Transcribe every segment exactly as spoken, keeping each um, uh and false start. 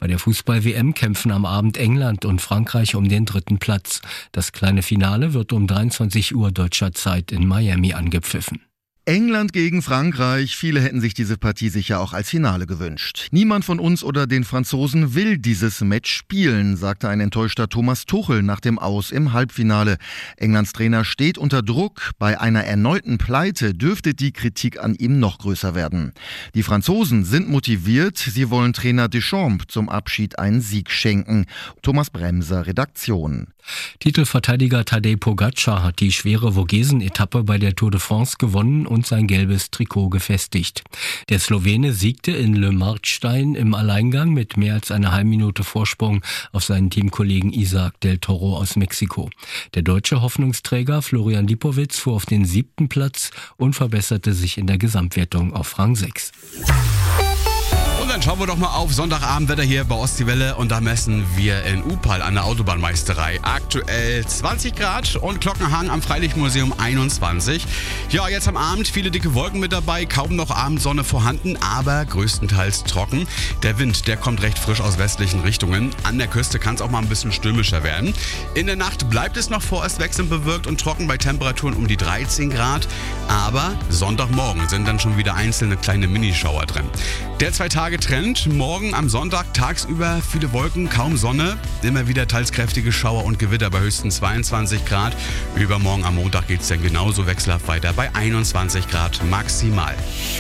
Bei der Fußball-W M kämpfen am Abend England und Frankreich um den dritten Platz. Das kleine Finale wird um dreiundzwanzig Uhr deutscher Zeit in Miami angepfiffen. England gegen Frankreich. Viele hätten sich diese Partie sicher auch als Finale gewünscht. Niemand von uns oder den Franzosen will dieses Match spielen, sagte ein enttäuschter Thomas Tuchel nach dem Aus im Halbfinale. Englands Trainer steht unter Druck. Bei einer erneuten Pleite dürfte die Kritik an ihm noch größer werden. Die Franzosen sind motiviert. Sie wollen Trainer Deschamps zum Abschied einen Sieg schenken. Thomas Bremser, Redaktion. Titelverteidiger Tadej Pogacar hat die schwere Vogesen-Etappe bei der Tour de France gewonnen und sein gelbes Trikot gefestigt. Der Slowene siegte in Le Markstein im Alleingang mit mehr als einer halben Minute Vorsprung auf seinen Teamkollegen Isaac del Toro aus Mexiko. Der deutsche Hoffnungsträger Florian Lipowitz fuhr auf den siebten Platz und verbesserte sich in der Gesamtwertung auf Rang sechs. Und dann schauen wir doch mal auf Sonntagabendwetter hier bei Ostseewelle und da messen wir in Upal an der Autobahnmeisterei. Aktuell zwanzig Grad und Glockenhang am Freilichtmuseum einundzwanzig. Ja, jetzt am Abend viele dicke Wolken mit dabei, kaum noch Abendsonne vorhanden, aber größtenteils trocken. Der Wind, der kommt recht frisch aus westlichen Richtungen. An der Küste kann es auch mal ein bisschen stürmischer werden. In der Nacht bleibt es noch vorerst wechselnd bewölkt und trocken bei Temperaturen um die dreizehn Grad. Aber Sonntagmorgen sind dann schon wieder einzelne kleine Minischauer drin. Der zwei Tage Trend. Morgen am Sonntag tagsüber viele Wolken, kaum Sonne. Immer wieder teils kräftige Schauer und Gewitter bei höchstens zweiundzwanzig Grad. Übermorgen am Montag geht es dann genauso wechselhaft weiter bei einundzwanzig Grad maximal.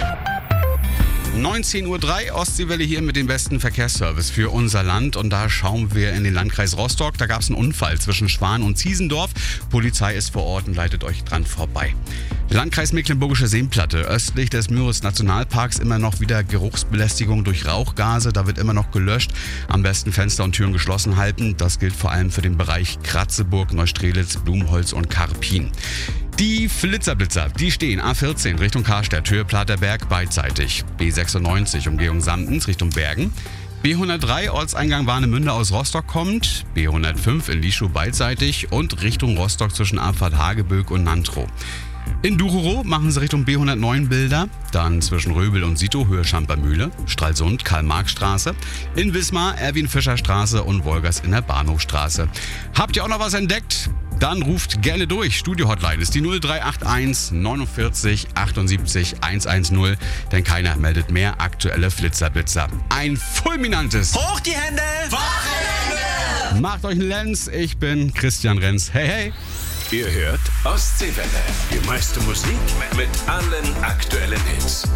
neunzehn Uhr drei, Ostseewelle hier mit dem besten Verkehrsservice für unser Land. Und da schauen wir in den Landkreis Rostock. Da gab es einen Unfall zwischen Schwan und Ziesendorf. Polizei ist vor Ort und leitet euch dran vorbei. Landkreis Mecklenburgische Seenplatte. Östlich des Müritz-Nationalparks immer noch wieder Geruchsbelästigung durch Rauchgase. Da wird immer noch gelöscht. Am besten Fenster und Türen geschlossen halten. Das gilt vor allem für den Bereich Kratzeburg, Neustrelitz, Blumholz und Karpin. Die Flitzerblitzer, die stehen A vierzehn Richtung Karstadt, Höhe Platerberg beidseitig. B sechsundneunzig Umgehung Samtens Richtung Bergen. B hundertdrei Ortseingang Warnemünde aus Rostock kommt. B hundertfünf in Lieschow beidseitig und Richtung Rostock zwischen Abfahrt Hageböck und Nantrow. In Ducherow machen sie Richtung B hundertneun Bilder, dann zwischen Röbel und Sito Höhe Schampermühle, Stralsund Karl-Marx-Straße, in Wismar Erwin-Fischer-Straße und Wolgers in der Bahnhofstraße. Habt ihr auch noch was entdeckt? Dann ruft gerne durch. Studio-Hotline ist die null drei acht eins neunundvierzig achtundsiebzig hundertzehn, denn keiner meldet mehr aktuelle Flitzerblitzer. Ein fulminantes Hoch die Hände! Wochenende! Macht euch einen Lenz, ich bin Christian Renz. Hey, hey! Ihr hört Ostseewelle. Die meiste Musik mit allen aktuellen Hits.